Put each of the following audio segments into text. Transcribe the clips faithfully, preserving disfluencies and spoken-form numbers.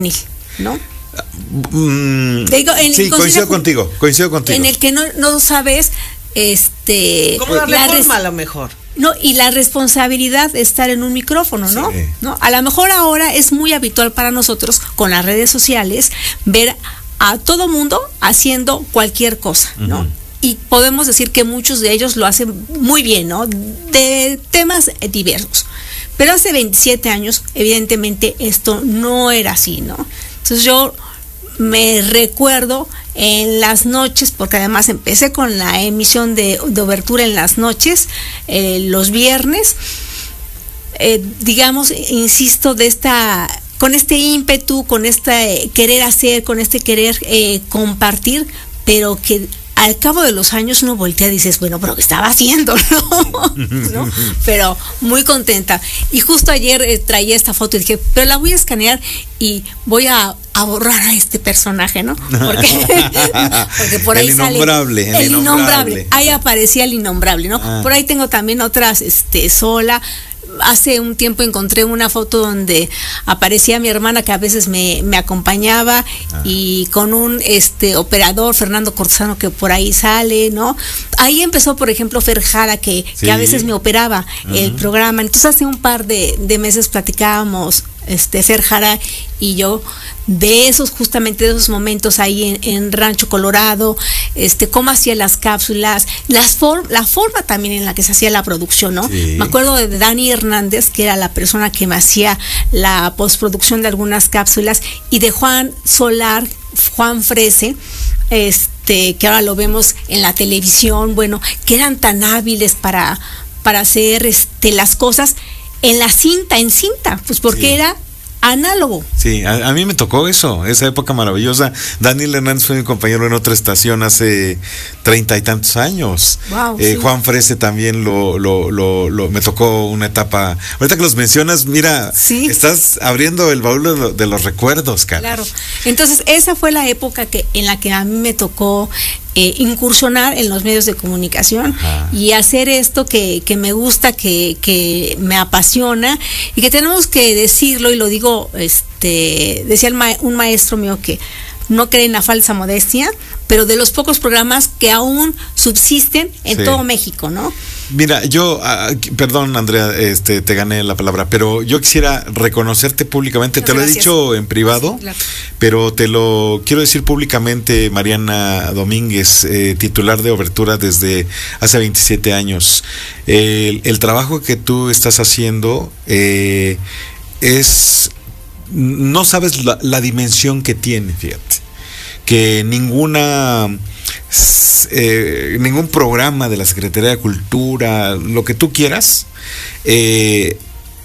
¿no? Mm, Digo, en, sí, coincido contigo, coincido contigo. En el que no, no sabes, este, ¿cómo darle la forma res- a lo mejor? No, y la responsabilidad de estar en un micrófono, ¿no? Sí. ¿no? A lo mejor ahora es muy habitual para nosotros, con las redes sociales, ver a todo mundo haciendo cualquier cosa, ¿no? Uh-huh. Y podemos decir que muchos de ellos lo hacen muy bien, ¿no? De temas diversos. Pero hace veintisiete años, evidentemente, esto no era así, ¿no? Entonces yo me recuerdo en las noches, porque además empecé con la emisión de, de Obertura en las noches, eh, los viernes, eh, digamos, insisto, de esta, con este ímpetu, con este querer hacer, con este querer eh, compartir, pero que al cabo de los años uno voltea y dices, bueno, pero ¿qué estaba haciendo? ¿No? ¿No? Pero muy contenta. Y justo ayer eh, traía esta foto y dije, pero la voy a escanear y voy a, a borrar a este personaje, ¿no? Porque, porque por ahí el sale innombrable, el, el innombrable. innombrable. Ahí aparecía el innombrable, ¿no? Ah. Por ahí tengo también otras, este, sola. Hace un tiempo encontré una foto donde aparecía mi hermana, que a veces me, me acompañaba, ah. y con un este operador, Fernando Cortazano, que por ahí sale, ¿no? Ahí empezó, por ejemplo, Fer Jara, que, sí. que a veces me operaba uh-huh. el programa. Entonces hace un par de, de meses platicábamos, este, Fer Jara y yo, de esos, justamente de esos momentos ahí en, en Rancho Colorado, este, cómo hacía las cápsulas, las for, la forma también en la que se hacía la producción, ¿no? Sí. Me acuerdo de Dani Hernández, que era la persona que me hacía la postproducción de algunas cápsulas, y de Juan Solar, Juan Frese, este, que ahora lo vemos en la televisión, bueno, que eran tan hábiles para, para hacer este, las cosas en la cinta, en cinta, pues porque sí. era análogo. Sí, a, a mí me tocó eso, esa época maravillosa. Daniel Hernández fue mi compañero en otra estación hace treinta y tantos años. Wow, eh, sí. Juan Frese también lo, lo, lo, lo, me tocó una etapa. Ahorita que los mencionas, mira, sí. estás abriendo el baúl de, lo, de los recuerdos, cara. Claro. Entonces, esa fue la época que en la que a mí me tocó Eh, incursionar en los medios de comunicación. Ajá. Y hacer esto que, que me gusta, que, que me apasiona, y que tenemos que decirlo, y lo digo, este, decía el ma- un maestro mío que no cree en la falsa modestia, pero de los pocos programas que aún subsisten en sí. todo México, ¿no? Mira, yo, uh, perdón, Andrea, este, te gané la palabra, pero yo quisiera reconocerte públicamente. Muchas te gracias. Lo he dicho en privado, sí, claro. pero te lo quiero decir públicamente, Mariana Domínguez, eh, titular de Obertura desde hace veintisiete años. El, el trabajo que tú estás haciendo eh, es, no sabes la, la dimensión que tiene, fíjate, que ninguna... Eh, ningún programa de la Secretaría de Cultura, lo que tú quieras, eh,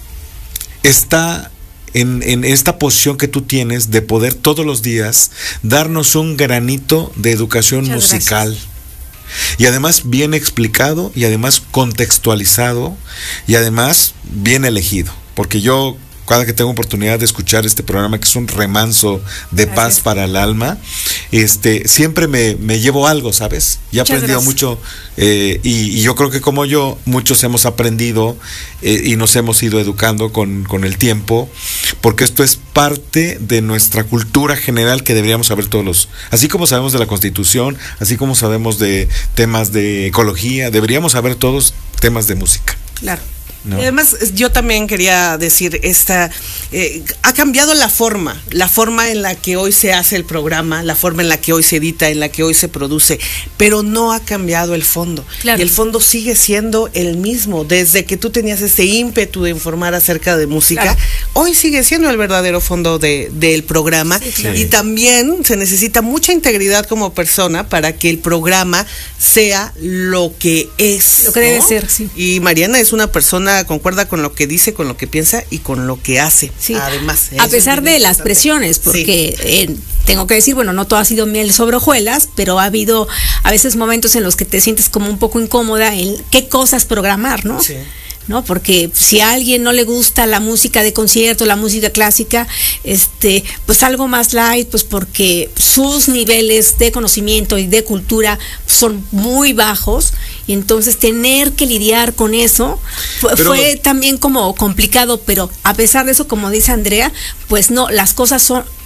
está en, en esta posición que tú tienes de poder todos los días darnos un granito de educación Muchas musical. Gracias. Y además bien explicado, y además contextualizado, y además bien elegido, porque yo cada que tengo oportunidad de escuchar este programa, que es un remanso de Gracias. Paz para el alma, este, siempre me, me llevo algo, ¿sabes? Y he Muchas aprendido gracias. Mucho, eh, y, y yo creo que como yo, muchos hemos aprendido eh, y nos hemos ido educando con, con el tiempo, porque esto es parte de nuestra cultura general que deberíamos saber todos los, así como sabemos de la Constitución, así como sabemos de temas de ecología, deberíamos saber todos temas de música. Claro. No. Además, yo también quería decir, esta eh, ha cambiado la forma, la forma en la que hoy se hace el programa, la forma en la que hoy se edita, en la que hoy se produce, pero no ha cambiado el fondo. Claro. Y el fondo sigue siendo el mismo. Desde que tú tenías ese ímpetu de informar acerca de música, claro. hoy sigue siendo el verdadero fondo de, del programa. Sí, claro. Y también se necesita mucha integridad como persona para que el programa sea lo que es. Lo que ¿no? debe ser, sí. Y Mariana es una persona concuerda con lo que dice, con lo que piensa y con lo que hace. Sí. Además, a pesar de las presiones, porque sí. eh, tengo que decir, bueno, no todo ha sido miel sobre hojuelas, pero ha habido a veces momentos en los que te sientes como un poco incómoda en qué cosas programar, ¿no? Sí. ¿No? Porque si a alguien no le gusta la música de concierto, la música clásica, este, pues algo más light, pues porque sus niveles de conocimiento y de cultura son muy bajos, y entonces tener que lidiar con eso fue, pero, fue también como complicado, pero a pesar de eso, como dice Andrea, pues no, las cosas son